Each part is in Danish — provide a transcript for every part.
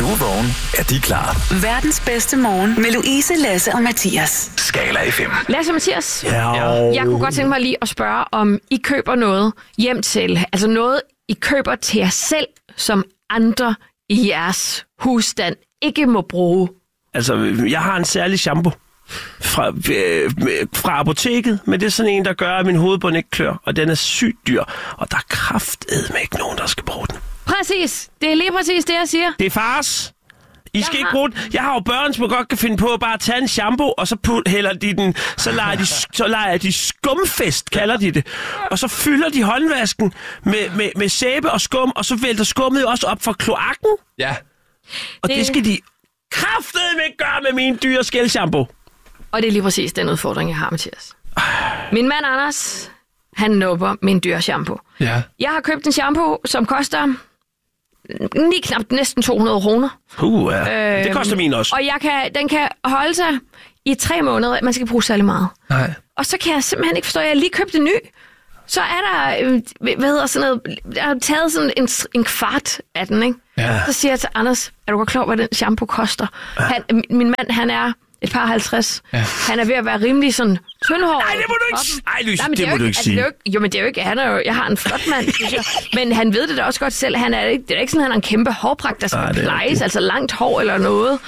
du er vågen, er de klar. Verdens bedste morgen med Louise, Lasse og Mathias. Skala FM. Lasse og Mathias, Ja. jeg kunne godt tænke mig lige at spørge, om I køber noget hjem til, altså noget, I køber til jer selv, som andre i jeres husstand ikke må bruge. Altså, jeg har en særlig shampoo fra apoteket, men det er sådan en, der gør, at min hovedbund ikke klør, og den er sygt dyr, og der er kraftedme ikke nogen, der skal bruge den. Præcis. Det er lige præcis det, jeg siger. Det er fars. I skal ikke bruge den. Jeg har jo børn, som godt kan finde på at bare tage en shampoo, og så hælder de den, så leger de skumfest, kalder de det. Og så fylder de håndvasken med sæbe og skum, og så vælter skummet jo også op fra kloakken. Ja. Og det skal de kraftedme ikke gøre med min dyre skældshampoo. Og det er lige præcis den udfordring, jeg har, Mathias. Min mand Anders, han nupper min dyre shampoo. Ja. Jeg har købt en shampoo, som koster lige knap næsten 200 kroner. Ja. Det koster min også. Og den kan holde sig i 3 måneder. Man skal ikke bruge særlig meget. Nej. Og så kan jeg simpelthen ikke forstå, at jeg lige købte en ny. Så er der, sådan noget, jeg har taget sådan en kvart af den, ikke? Ja. Så siger jeg til Anders, er du godt klar, hvad den shampoo koster? Min mand, han er et par 50. Ja. Han er ved at være rimelig sådan tyndhåret. Nej, det må du ikke sige. Nej, Louise, det må du ikke sige. Jo, men det er jo ikke, jeg har en flot mand, synes jeg. Men han ved det da også godt selv. Det er ikke sådan, at han har en kæmpe hårpragt, der skal plejes, altså langt hår eller noget.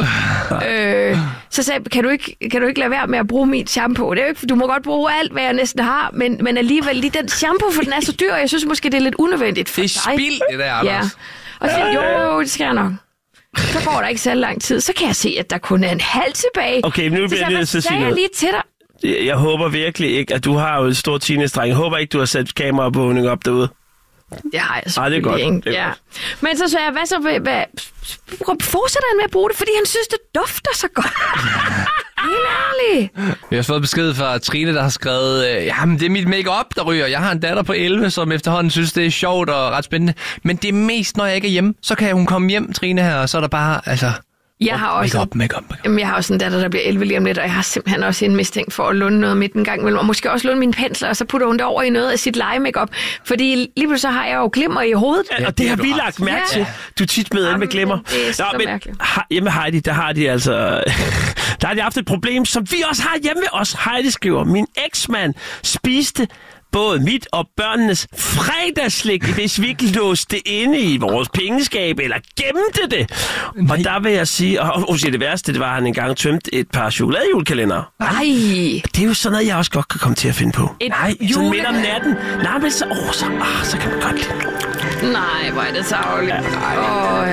Så sagde jeg, kan du ikke lade være med at bruge mit shampoo? Det er jo ikke, du må godt bruge alt, hvad jeg næsten har, men alligevel lige den shampoo, for den er så dyr, og jeg synes måske, det er lidt unødvendigt for dig. Det er spild, det der, Anders. Ja. Og så siger jo, det skal jeg nok. Så går der ikke så lang tid, så kan jeg se, at der kun er en halv tilbage. Okay, nu bliver jeg nødt til at sige noget. Lige til dig. Jeg håber virkelig ikke, at du har jo et stort teenage-dreng. Jeg håber ikke, du har sat kameraovervågning op derude. Det har jeg det er godt. Ikke. Det er godt. Men så sagde jeg, hvad så? Fortsætter han med at bruge det, fordi han synes, det dufter så godt. Helt ærligt. Vi har fået besked fra Trine, der har skrevet, jamen det er mit make-up, der ryger. Jeg har en datter på 11, som efterhånden synes, det er sjovt og ret spændende. Men det er mest, når jeg ikke er hjemme. Så kan hun komme hjem, Trine her, og så er der bare, jeg har også make-up. Jeg har også en datter, der bliver 11 lige om lidt, og jeg har simpelthen også en mistænkt for at låne noget midt en gang imellem, og måske også låne mine pensler, og så putter hun det over i noget af sit lege-makeup. Fordi lige pludselig så har jeg jo glimmer i hovedet. Ja, og det har vi lagt mærke til. Du tit med med glimmer. Det er så mærkeligt. Hjemme Heidi, der har de altså... der har de haft et problem, som vi også har hjemme ved os. Heidi skriver, min eksmand spiste både mit og børnenes fredagsslik, hvis vi ikke låste det inde i vores pengeskab, eller gemte det. Nej. Og der vil jeg sige, og det værste, det var, at han engang tømte et par chokoladejulekalendere. Nej. Det er jo sådan noget, jeg også godt kan komme til at finde på. Nej, sådan midt om natten. Nej, men så kan man godt lide. Nej, hvor er det så ærgerligt.